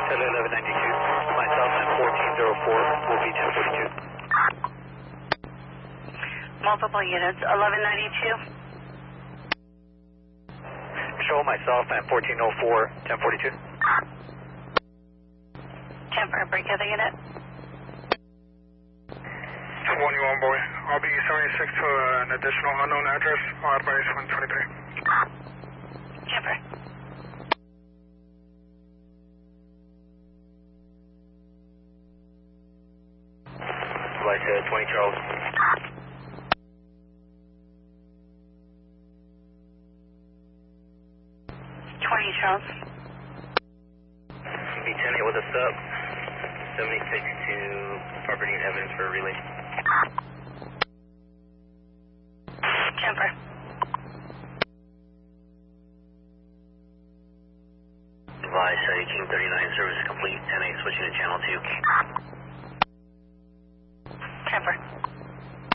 Hello, 1192. Myself and 1404 will be 1042. Multiple units, 1192. Show myself and 1404, 1042. 10 for break of the unit. 21 boy. I'll be 76 to an additional unknown address. I'll advise 123. 10 for. Flight 20 Charles. Charles. B10, with a sub. 76 to property and evidence for a relay. Jumper. Advise King 39, service is complete. 10-8, switching to channel 2. Jumper.